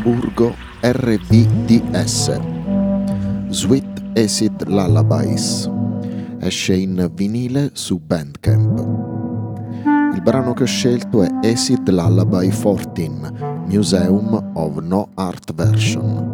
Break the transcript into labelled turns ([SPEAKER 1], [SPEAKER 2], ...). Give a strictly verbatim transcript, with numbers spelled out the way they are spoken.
[SPEAKER 1] Amburgo R V D S, Sweet Acid Lullabies, esce in vinile su Bandcamp. Il brano che ho scelto è Acid Lullaby quattordici, Museum of No Art Version.